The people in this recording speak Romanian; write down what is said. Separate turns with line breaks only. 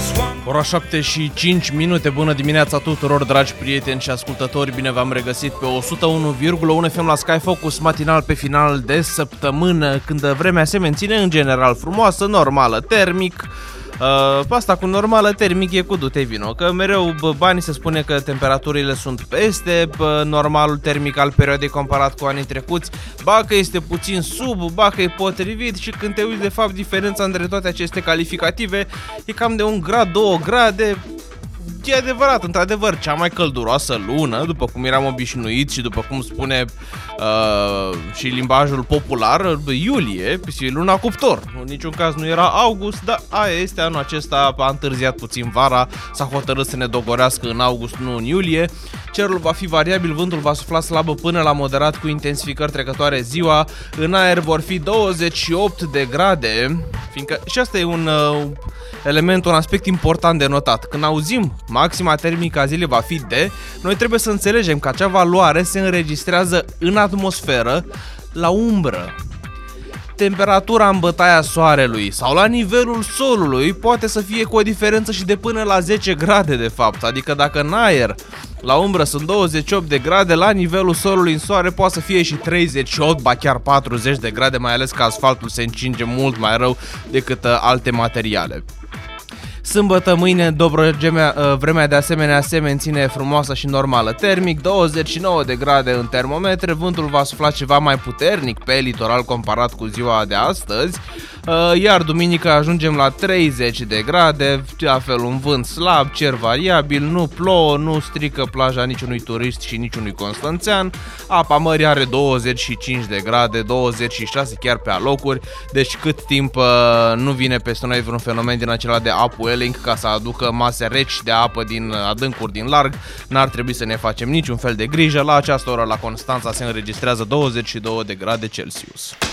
Ora 7 și 5 minute, bună dimineața tuturor, dragi prieteni și ascultători, bine v-am regăsit pe 101,1 FM la Sky Focus, matinal pe final de săptămână, când vremea se menține în general frumoasă, normală, termic. Asta cu normală termic e cu du-te vino, că mereu banii se spune că temperaturile sunt peste normalul termic al perioadei comparat cu anii trecuți, ba că este puțin sub, ba că e potrivit și când te uiți de fapt diferența între toate aceste calificative e cam de 1 grad, 2 grade. E adevărat, într-adevăr, cea mai călduroasă lună, după cum eram obișnuiți și după cum spune și limbajul popular, iulie, luna cuptor. În niciun caz nu era august, dar aia este, anul acesta a întârziat puțin vara, s-a hotărât să ne dogorească în august, nu în iulie. Cerul va fi variabil, vântul va sufla slabă până la moderat cu intensificări trecătoare ziua, în aer vor fi 28 de grade, fiindcă și asta e un element, un aspect important de notat. Când auzim maxima termică a zilei va fi de, noi trebuie să înțelegem că acea valoare se înregistrează în atmosferă, la umbră. Temperatura în bătaia soarelui sau la nivelul solului poate să fie cu o diferență și de până la 10 grade de fapt, adică dacă în aer la umbră sunt 28 de grade, la nivelul solului în soare poate să fie și 38, ba chiar 40 de grade, mai ales că asfaltul se încinge mult mai rău decât alte materiale. Sâmbătă, mâine, vremea de asemenea se menține frumoasă și normală. Termic, 29 de grade în termometre, vântul va sufla ceva mai puternic pe litoral comparat cu ziua de astăzi, iar duminică ajungem la 30 de grade, la fel un vânt slab, cer variabil, nu plouă, nu strică plaja niciunui turist și niciunui constanțean, apa mării are 25 de grade, 26 chiar pe alocuri, deci cât timp nu vine peste noi vreun fenomen din acela de upwelling ca să aducă mase reci de apă din adâncuri din larg, n-ar trebui să ne facem niciun fel de grijă. La această oră la Constanța se înregistrează 22 de grade Celsius.